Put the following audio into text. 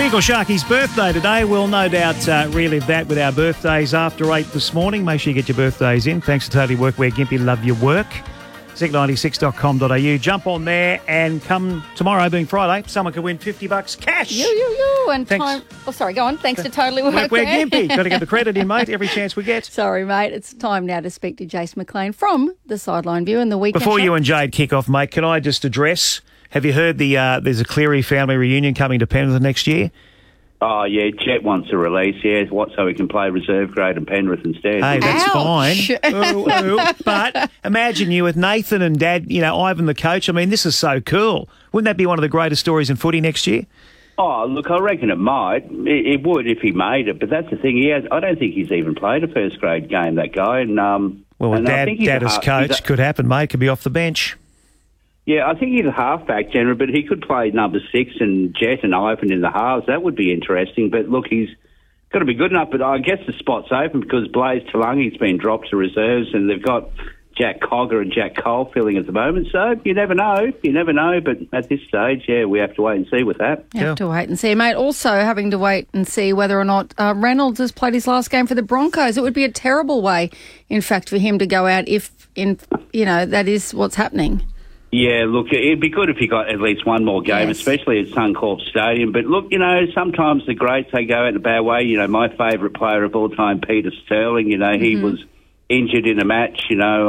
Tinkle Sharky's birthday today. We'll no doubt relive that with our birthdays after 8 this morning. Make sure you get your birthdays in. Thanks to Totally Workwear, Gympie. Love your work. Zig96.com.au. Jump on there and come tomorrow, being Friday, someone could win $50 cash. You. And Thanks. time. Oh, sorry, go on. Thanks to Totally Workwear. Gympie. Got to get the credit in, mate, every chance we get. Sorry, mate. It's time now to speak to Jace McLean from the Sideline View and the Weekend Before Show. you and Jade kick off, mate, can I just address, have you heard there's a Cleary family reunion coming to Penrith next year? Oh, yeah, Jet wants a release, so he can play reserve grade in Penrith instead. Hey, that's Ouch. fine. Ooh. But imagine you with Nathan and Dad, Ivan the coach. I mean, this is so cool. Wouldn't that be one of the greatest stories in footy next year? Oh, look, I reckon it might. It would if he made it, but that's the thing. I don't think he's even played a first-grade game, that guy. With Dad as coach, could happen, mate. Could be off the bench. Yeah, I think he's a halfback, General, but he could play number 6 and Jet and Ivan in the halves. That would be interesting. But look, he's got to be good enough. But I guess the spot's open because Blaze Talangi's been dropped to reserves and they've got Jack Cogger and Jack Cole filling at the moment. So you never know. But at this stage, we have to wait and see with that. You have to wait and see, mate. Also having to wait and see whether or not Reynolds has played his last game for the Broncos. It would be a terrible way, in fact, for him to go out if, that is what's happening. Yeah, look, it'd be good if he got at least one more game, especially at Suncorp Stadium. But look, sometimes the greats, they go out in a bad way. My favourite player of all time, Peter Sterling, he was injured in a match,